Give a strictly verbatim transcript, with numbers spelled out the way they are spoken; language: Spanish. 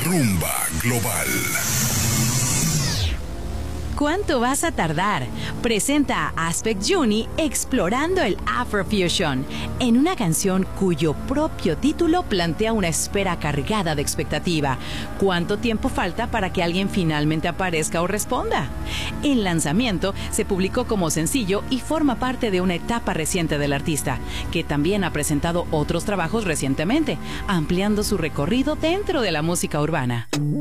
Rumba Global. ¿Cuánto vas a tardar? Presenta a Aspect Juni explorando el Afrofusion en una canción cuyo propio título plantea una espera cargada de expectativa. ¿Cuánto tiempo falta para que alguien finalmente aparezca o responda? El lanzamiento se publicó como sencillo y forma parte de una etapa reciente del artista, que también ha presentado otros trabajos recientemente, ampliando su recorrido dentro de la música urbana.